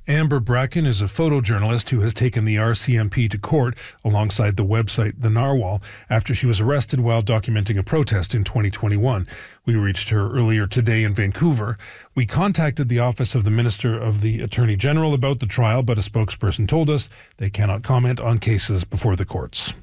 Amber Bracken is a photojournalist who has taken the RCMP to court alongside the website The Narwhal after she was arrested while documenting a protest in 2021. We reached her earlier today in Vancouver. We contacted the Office of the Minister of the Attorney General about the trial, but a spokesperson told us they cannot comment on cases before the courts.